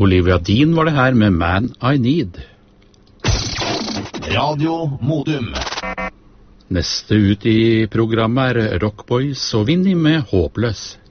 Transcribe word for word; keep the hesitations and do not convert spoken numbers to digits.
Olivia Dean var det her med Man I Need. Radio Modum. Neste ut i programmet er Rockboys og Vinnie med Håpløs.